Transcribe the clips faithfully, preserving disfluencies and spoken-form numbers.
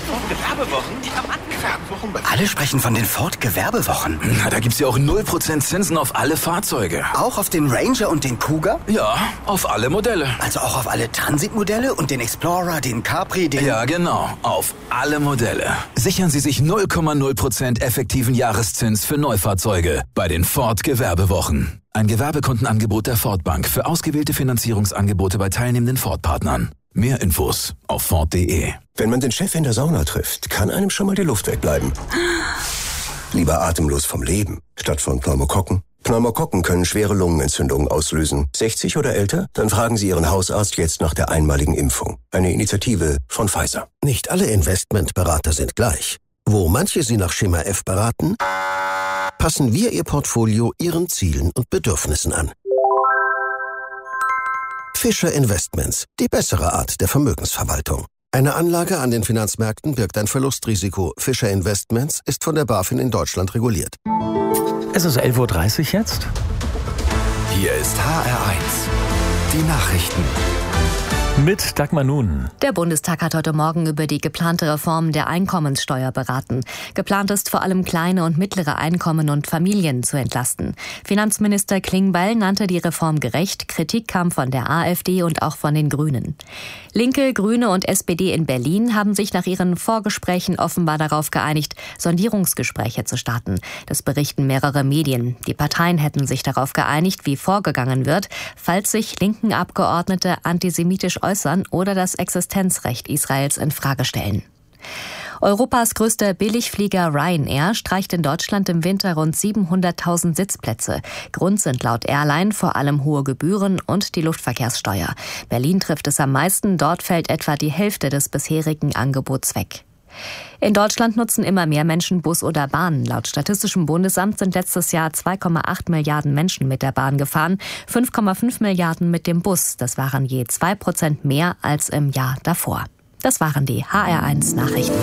Gewerbewochen? Gewerbewochen bei Alle sprechen von den Ford Gewerbewochen. Na, da gibt's ja auch null Prozent Zinsen auf alle Fahrzeuge. Auch auf den Ranger und den Kuga? Ja, auf alle Modelle. Also auch auf alle Transitmodelle und den Explorer, den Capri, den... Ja, genau. Auf alle Modelle. Sichern Sie sich null Komma null Prozent effektiven Jahreszins für Neufahrzeuge bei den Ford Gewerbewochen. Ein Gewerbekundenangebot der Ford Bank für ausgewählte Finanzierungsangebote bei teilnehmenden Ford-Partnern. Mehr Infos auf Ford punkt de. Wenn man den Chef in der Sauna trifft, kann einem schon mal die Luft wegbleiben. Lieber atemlos vom Leben, statt von Pneumokokken. Pneumokokken können schwere Lungenentzündungen auslösen. sechzig oder älter? Dann fragen Sie Ihren Hausarzt jetzt nach der einmaligen Impfung. Eine Initiative von Pfizer. Nicht alle Investmentberater sind gleich. Wo manche Sie nach Schema F beraten, passen wir Ihr Portfolio Ihren Zielen und Bedürfnissen an. Fischer Investments, die bessere Art der Vermögensverwaltung. Eine Anlage an den Finanzmärkten birgt ein Verlustrisiko. Fischer Investments ist von der BaFin in Deutschland reguliert. Es ist elf Uhr dreißig jetzt. Hier ist H R eins. Die Nachrichten. Mit Dagmar Nun. Der Bundestag hat heute Morgen über die geplante Reform der Einkommenssteuer beraten. Geplant ist vor allem kleine und mittlere Einkommen und Familien zu entlasten. Finanzminister Klingbeil nannte die Reform gerecht. Kritik kam von der AfD und auch von den Grünen. Linke, Grüne und S P D in Berlin haben sich nach ihren Vorgesprächen offenbar darauf geeinigt, Sondierungsgespräche zu starten. Das berichten mehrere Medien. Die Parteien hätten sich darauf geeinigt, wie vorgegangen wird, falls sich linken Abgeordnete antisemitisch äußern oder das Existenzrecht Israels in Frage stellen. Europas größter Billigflieger Ryanair streicht in Deutschland im Winter rund siebenhunderttausend Sitzplätze. Grund sind laut Airline vor allem hohe Gebühren und die Luftverkehrssteuer. Berlin trifft es am meisten, dort fällt etwa die Hälfte des bisherigen Angebots weg. In Deutschland nutzen immer mehr Menschen Bus oder Bahn. Laut Statistischem Bundesamt sind letztes Jahr zwei Komma acht Milliarden Menschen mit der Bahn gefahren, fünf Komma fünf Milliarden mit dem Bus. Das waren je zwei Prozent mehr als im Jahr davor. Das waren die H R eins Nachrichten.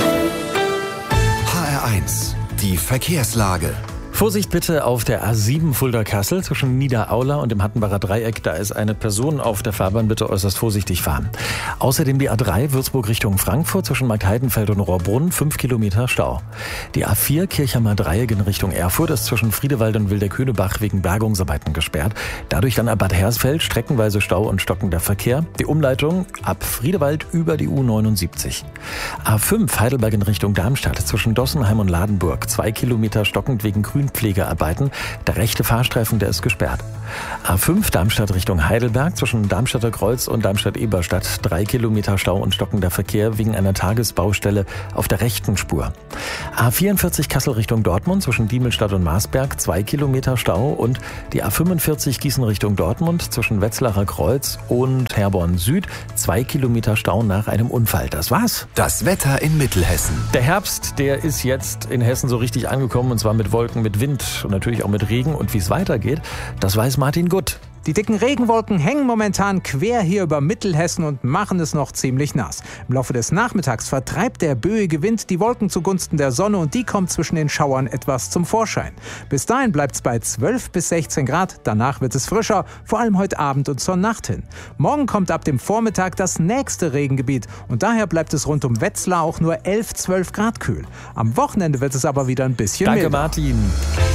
H R eins, die Verkehrslage. Vorsicht bitte auf der A sieben Fulda-Kassel zwischen Niederaula und dem Hattenbacher Dreieck. Da ist eine Person auf der Fahrbahn. Bitte äußerst vorsichtig fahren. Außerdem die A drei Würzburg Richtung Frankfurt zwischen Marktheidenfeld und Rohrbrunn. fünf Kilometer Stau. Die A vier Kirchheimer Dreieck in Richtung Erfurt ist zwischen Friedewald und Wilderkönebach wegen Bergungsarbeiten gesperrt. Dadurch dann ab Bad Hersfeld streckenweise Stau und stockender Verkehr. Die Umleitung ab Friedewald über die U neunundsiebzig. A fünf Heidelberg in Richtung Darmstadt zwischen Dossenheim und Ladenburg. zwei Kilometer stockend wegen Grün Pflegearbeiten. Der rechte Fahrstreifen, der ist gesperrt. A fünf Darmstadt Richtung Heidelberg zwischen Darmstadter Kreuz und Darmstadt-Eberstadt. Drei Kilometer Stau und stockender Verkehr wegen einer Tagesbaustelle auf der rechten Spur. A vierundvierzig Kassel Richtung Dortmund zwischen Diemelstadt und Marsberg. Zwei Kilometer Stau und die A fünfundvierzig Gießen Richtung Dortmund zwischen Wetzlarer Kreuz und Herborn Süd. Zwei Kilometer Stau nach einem Unfall. Das war's. Das Wetter in Mittelhessen. Der Herbst, der ist jetzt in Hessen so richtig angekommen und zwar mit Wolken, mit Wind und natürlich auch mit Regen. Und wie es weitergeht, das weiß Martin Gutt. Die dicken Regenwolken hängen momentan quer hier über Mittelhessen und machen es noch ziemlich nass. Im Laufe des Nachmittags vertreibt der böige Wind die Wolken zugunsten der Sonne und die kommt zwischen den Schauern etwas zum Vorschein. Bis dahin bleibt es bei zwölf bis sechzehn Grad, danach wird es frischer, vor allem heute Abend und zur Nacht hin. Morgen kommt ab dem Vormittag das nächste Regengebiet und daher bleibt es rund um Wetzlar auch nur elf, zwölf Grad kühl. Am Wochenende wird es aber wieder ein bisschen Danke, milder. Martin.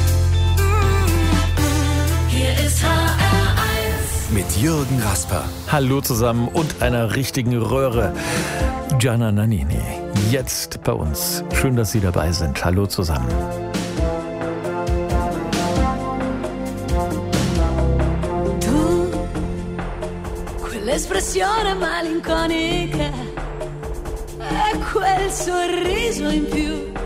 Hier ist H R mit Jürgen Rasper. Hallo zusammen und einer richtigen Röhre. Gianna Nannini, jetzt bei uns. Schön, dass Sie dabei sind. Hallo zusammen. Tu, quell'espressione malinconica e quel sorriso in più